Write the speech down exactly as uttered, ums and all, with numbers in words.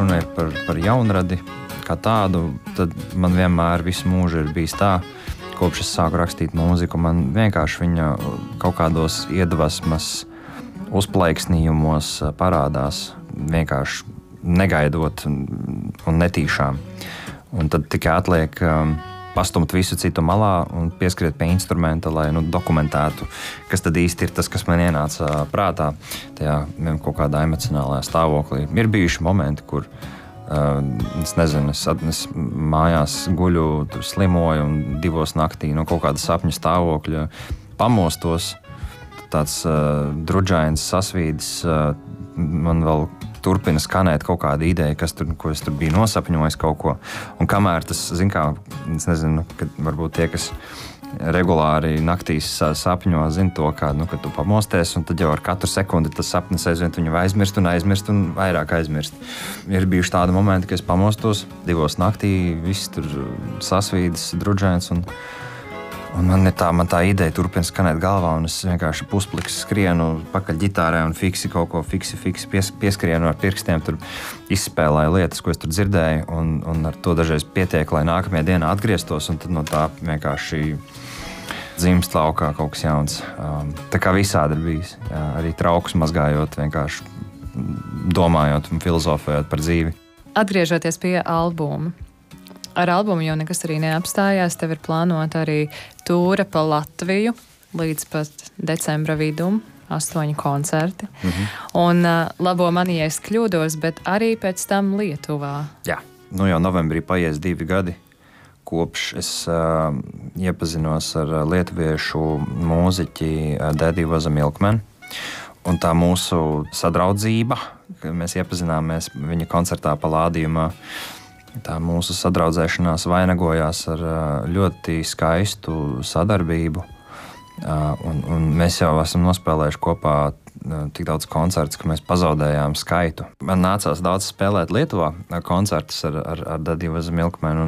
runa ir par, par jaunradi kā tādu, tad man vienmēr visu mūžu ir bijis tā, kopš es sāku rakstīt mūziku, man vienkārši viņa kaut kādos iedvesmas uzplaiksnījumos parādās, vienkārši negaidot un, un netīšām. Un tad tikai atliek um, pastumt visu citu malā un pieskriet pie instrumenta, lai nu, dokumentētu, kas tad īsti ir tas, kas man ienāca prātā, tajā kaut kādā emocionālajā stāvoklī. Ir bijuši momenti, kur uh, es nezinu, es, es mājās guļu, tur slimoju un divos naktī no kaut kāda sapņu stāvokļa pamostos. Tāds uh, drudžains sasvīdis, uh, man vēl turpina skanēt kaut kāda ideja, kas tur, ko es tur biju nosapņojis kaut ko. Un kamēr tas, zin kā, es nezinu, kad varbūt tie, kas regulāri naktīs sapņo, zin to, kā, nu, kad tu pamosties, un tad jau ar katru sekundi tas sapnis aizvien viņu aizmirst un aizmirst un vairāk aizmirst. Ir bijuši tādi momenti, ka es pamostos divos naktī, viss tur sasvīdis, drudžains un Un man, tā, man tā ideja turpina skanēt galvā, un es vienkārši puspliks skrienu pakaļ ģitārē un fiksi kaut ko fiksi, fiksi pies, pieskrienu ar pirkstiem, tur izspēlēju lietas, ko es tur dzirdēju, un, un ar to dažreiz pietiek, lai nākamajā dienā atgrieztos, un tad no tā vienkārši dzimst laukā kaut kas jauns. Um, tā kā visādi ir bijis, jā, arī traukus mazgājot, vienkārši domājot un filozofējot par dzīvi. Atgriežoties pie albuma. Ar albumu jau nekas arī neapstājās. Tev ir plānota arī tūre pa Latviju līdz pat decembra vidum, astoņi koncerti. Mm-hmm. Un uh, labo mani, ja es kļūdos, bet arī pēc tam Lietuvā. Jā, nu jau novembrī paies divi gadi, kopš es uh, iepazinos ar lietuviešu mūziķi Daddy Was a Milkman. Un tā mūsu sadraudzība, kad mēs iepazināmies viņa koncertā Palādījumā, tā mūsu sadraudzēšanās vainagojās ar ļoti skaistu sadarbību. Un, un mēs jau esam nospēlējuši kopā tik daudz koncertus, ka mēs pazaudējām skaitu. Man nācās daudz spēlēt Lietuvā koncertus ar, ar, ar Daddy Was a Milkman.